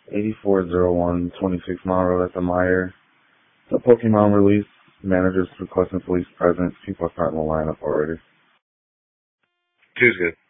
8401 26 Mile Road at the Meyer. The Pokemon release. Managers requesting police presence. People are starting to line up already. Tuesday.